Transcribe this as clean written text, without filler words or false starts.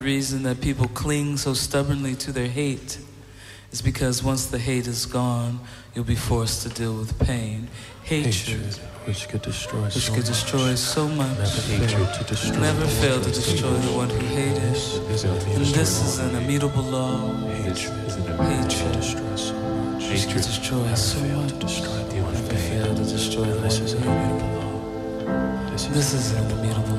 The reason that people cling so stubbornly to their hate is because once the hate is gone, you'll be forced to deal with pain. Hatred, which could destroy so much. Never fail to Never fail to destroy destroy the one who hated. And this is an immutable law. Hatred, which could destroy so much. Never fail to destroy the one who hated. This is an immutable law.